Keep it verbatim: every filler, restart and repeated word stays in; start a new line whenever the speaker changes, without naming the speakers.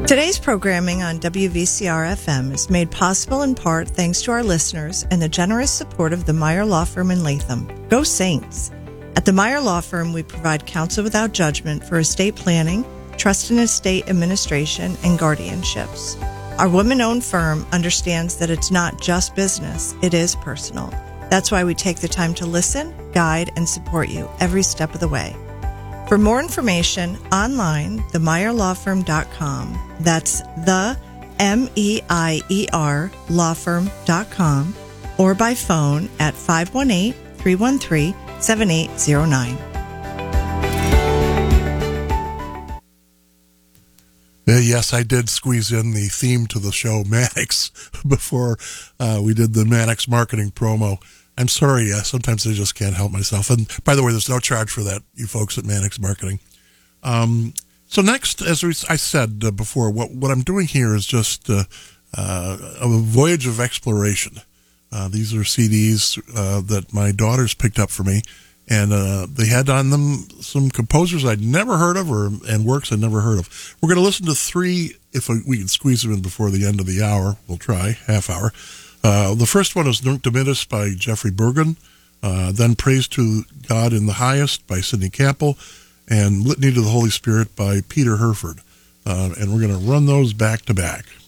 Today's programming on W V C R F M is made possible in part thanks to our listeners and the generous support of the Meyer Law Firm in Latham. Go Saints! At the Meyer Law Firm, we provide counsel without judgment for estate planning, trust and estate administration, and guardianships. Our women-owned firm understands that it's not just business, it is personal. That's why we take the time to listen, guide, and support you every step of the way. For more information, online, the meyer law firm dot com. That's the M E I E R law firm dot com, or by phone at five one eight, three one three, seven eight zero nine.
Uh, yes, I did squeeze in the theme to the show, Mannix, before uh, we did the Mannix marketing promo. I'm sorry, uh, sometimes I just can't help myself. And by the way, there's no charge for that, you folks at Mannix Marketing. Um, so next, as we, I said uh, before, what, what I'm doing here is just uh, uh, a voyage of exploration. Uh, these are C Ds uh, that my daughters picked up for me, and uh, they had on them some composers I'd never heard of or and works I'd never heard of. We're going to listen to three, if we can squeeze them in before the end of the hour. We'll try, half hour. Uh, the first one is Nunc Dimittis by Jeffrey Bergen, uh, then Praise to God in the Highest by Sidney Campbell, and Litany to the Holy Spirit by Peter Herford. Uh, and we're going to run those back to back.